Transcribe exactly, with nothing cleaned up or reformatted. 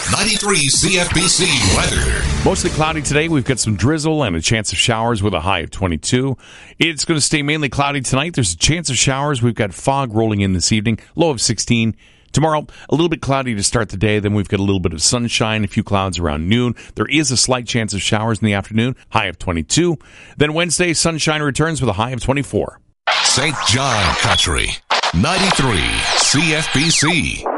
ninety-three C F B C weather. Mostly cloudy today. We've got some drizzle and a chance of showers with a high of twenty-two. It's going to stay mainly cloudy tonight. There's a chance of showers. We've got fog rolling in this evening, low of sixteen. Tomorrow, a little bit cloudy to start the day. Then we've got a little bit of sunshine, a few clouds around noon. There is a slight chance of showers in the afternoon, high of twenty-two. Then Wednesday, sunshine returns with a high of twenty-four. Saint John Country, ninety-three C F B C.